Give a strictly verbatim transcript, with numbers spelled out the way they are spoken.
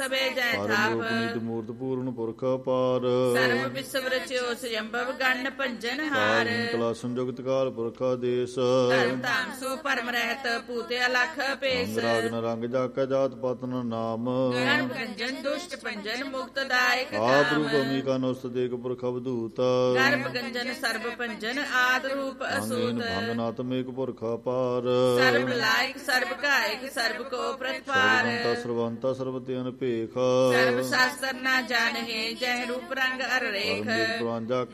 ਸਭੇ ਜੈ ਹਰ ਥਾਪ ਲੋਕ ਨੀਤ ਮੂਰਤ ਪੂਰਨ ਪੁਰਖ ਅਪਾਰ ਸਰਬ ਵਿਸਵ ਰਚਿਓ ਸੰਭਵ ਗਣ ਭੰਜਨ ਹਾਰ ਕਲਾ ਸੰਜੁਗਤ ਕਾਲ ਪੁਰਖ ਆਦੇਸ਼ ਧਰਮ ਧਾਮ ਸੋ ਪਰਮ ਰਹਿਤ ਪੂਤੇ ਅਲਖ ਪੇਸ ਰਾਗ ਨ ਰੰਗ ਜਾਕੈ ਜਾਤ ਪਤਨ ਨਾਮ ਗਣ ਭੰਜਨ ਦੁਸ਼ਟ ਭੰਜਨ ਮੁਕਤ ਦਾਇਕ ਆਪ ਰੂਪ ਅਮੀਕਾ ਨੁਸਤ ਦੇਖ ਪੁਰਖ ਅਵਧੂਤ ਗਰਭ ਗੰਜਨ ਸਰਬ ਭੰਜਨ ਆਦ ਰੂਪ ਅਸੂਤ ਭੰਗਨਾਤਮਿਕ ਪੁਰਖ ਅਪਾਰ ਸਰਬ ਲਾਇਕ ਸਰਬ ਕਾਇਕ ਸਰਬ ਕੋ ਪ੍ਰਤਪਾਰ ਸਰਵੰਤਾ ਸਰਵੰਤਾ ਸਰਬਤਿ ਅਨਪੇਖ ਸਰਬ ਸ਼ਾਸਤਰ ਨਾ ਜਾਣਹਿ ਜਹ ਰੂਪ ਰੰਗ ਅਰ ਰੇਖ ਪੁਰਾਂਜਾ